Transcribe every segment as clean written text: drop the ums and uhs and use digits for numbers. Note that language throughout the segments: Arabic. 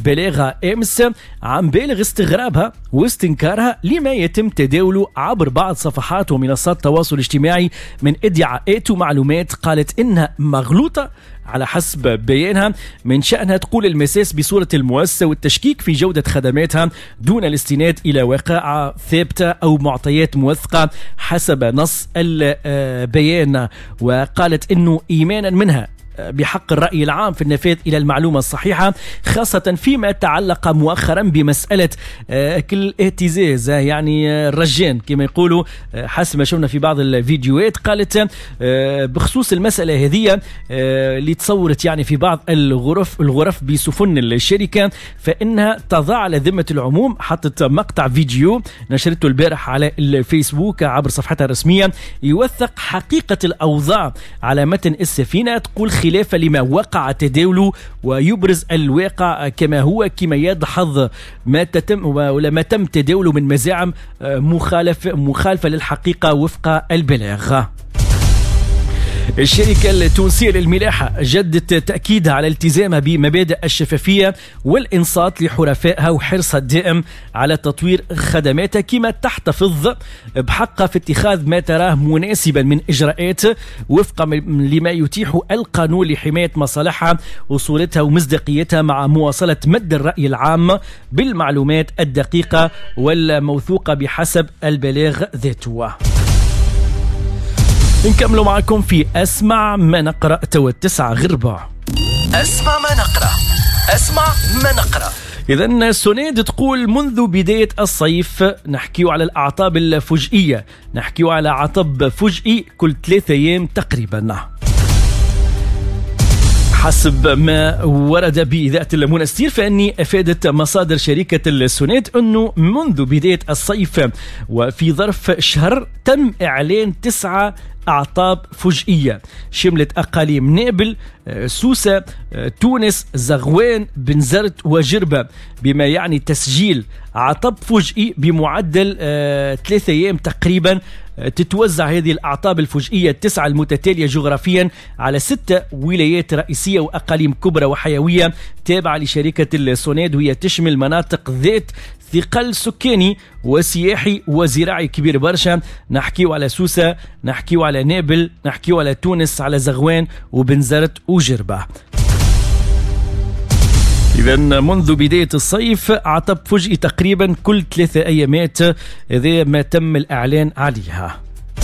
البلاغة أمس عم بالغ استغرابها واستنكارها لما يتم تداوله عبر بعض صفحات ومنصات التواصل الاجتماعي من ادعاءات ومعلومات قالت إنها مغلوطة على حسب بيانها، من شأنها تقول المساس بصورة المؤسسة والتشكيك في جودة خدماتها دون الاستناد إلى وقائع ثابتة أو معطيات موثقة حسب نص البيان. وقالت إنه إيمانا منها بحق الرأي العام في النفاذ إلى المعلومة الصحيحة، خاصة فيما تعلق مؤخرا بمسألة كل اهتزاز، يعني الرجان كما يقولوا حسب ما شفنا في بعض الفيديوهات. قالت بخصوص المسألة هذه اللي تصورت يعني في بعض الغرف بسفن الشركة، فإنها تضع على ذمة العموم. حطت مقطع فيديو نشرته البارح على الفيسبوك عبر صفحتها الرسمية يوثق حقيقة الأوضاع على متن السفينة، تقول خلافا لما وقع تداوله ويبرز الواقع كما هو، كما يدحض ما تم تداوله من مزاعم مخالفة للحقيقة وفق البلاغ. الشركة التونسية للملاحة جدت تأكيدها على التزامها بمبادئ الشفافية والإنصات لحرفائها وحرصها الدائم على تطوير خدماتها، كما تحتفظ بحقها في اتخاذ ما تراه مناسبا من إجراءات وفقا لما يتيح القانون لحماية مصالحها وصولتها ومصداقيتها، مع مواصلة مد الرأي العام بالمعلومات الدقيقة والموثوقة بحسب البلاغ ذاته. نكملوا معكم في أسمع ما نقرأ تو 9 غربة. أسمع ما نقرأ، أسمع ما نقرأ. إذن سونيد تقول منذ بداية الصيف نحكيو على الأعطاب الفجئية، نحكيو على عطب فجئي كل 3 أيام تقريبا. حسب ما ورد بإذاعة المنستير، فإني أفادت مصادر شركة السونيد أنه منذ بداية الصيف وفي ظرف شهر تم إعلان 9 أعطاب فجئية شملت أقاليم نابل، سوسة، تونس، زغوان، بنزرت وجربة، بما يعني تسجيل عطب فجئي بمعدل 3 أيام تقريبا. تتوزع هذه الأعطاب الفجئية 9 المتتالية جغرافيا على 6 ولايات رئيسية وأقاليم كبرى وحيوية تابعة لشركة السونيد، وهي تشمل مناطق ذات ثقل سكاني وسياحي وزراعي كبير برشا. نحكيو على سوسة، نحكيو على نابل، نحكيو على تونس، على زغوان وبنزرت وجربة. إذن منذ بداية الصيف عطب فجئي تقريبا كل 3 أيامات، هذا ما تم الإعلان عليها.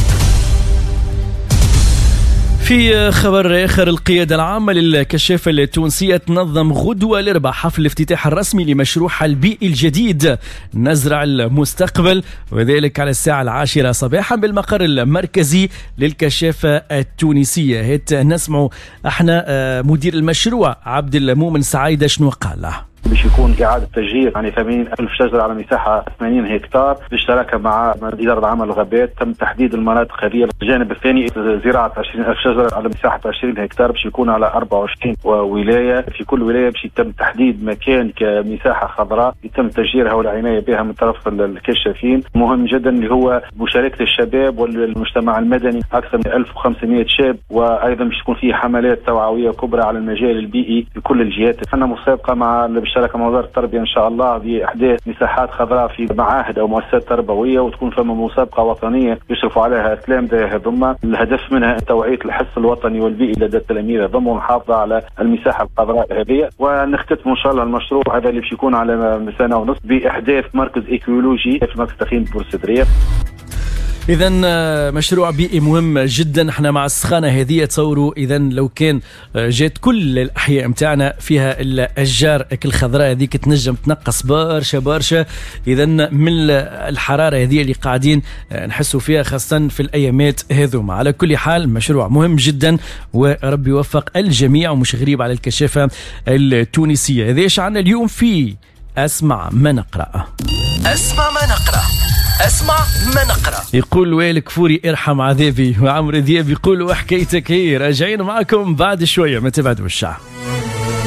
في خبر آخر، القيادة العامة للكشافة التونسية تنظم غدوة الأربعاء حفل الافتتاح الرسمي لمشروعها البيئي الجديد نزرع المستقبل، وذلك على الساعة 10 صباحا بالمقر المركزي للكشافة التونسية. هيت نسمع احنا مدير المشروع عبد المؤمن سعيدة شنو قال له. باش يكون إعادة تشجير يعني 80,000 شجرة على مساحة 80 هكتار بالشراكة مع إدارة العمل والغابات. تم تحديد المناطق هذه. الجانب الثاني زراعة 20,000 شجرة على مساحة 20 هكتار باش يكون على 24 ولاية. في كل ولاية باش يتم تحديد مكان كمساحة خضراء يتم تشجيرها والعناية بها من طرف الكشافين. مهم جدا اللي هو مشاركة الشباب والمجتمع المدني، أكثر من 1500 شاب، وأيضا باش تكون فيه حملات توعوية كبرى على المجال البيئي لكل الجهات. احنا مسابقة مع بالشراكة مع وزارة التربية إن شاء الله بإحداث مساحات خضراء في معاهد أو مؤسسات تربوية، وتكون فما مسابقة وطنية يشرفوا عليها التلامذة هذوما. الهدف منها توعية الحس الوطني والبيئي لدى التلاميذ هذوما والمحافظة على المساحة الخضراء هذه. ونختتم إن شاء الله المشروع هذا اللي باش يكون على 1.5 سنة بإحداث مركز إيكولوجي في مركز تخييم بورسدرية. إذن مشروع بيئي مهم جدا. احنا مع السخانة هذه تصوروا إذن لو كان جات كل الأحياء متاعنا فيها الأشجار الخضراء هذيك تنجم تنقص برشا. إذن من الحرارة هذه اللي قاعدين نحسوا فيها خاصة في الأيامات هذوما. على كل حال مشروع مهم جدا، وربي يوفق الجميع، ومش غريب على الكشافة التونسية. هذا ايش عنا اليوم في أسمع ما نقرأ. أسمع ما نقرأ، أسمع ما نقرأ. يقول ويل كفوري ارحم عذابي، وعمرو دياب يقول وحكايتك هي. راجعين معكم بعد شوية، ما تبعدوش.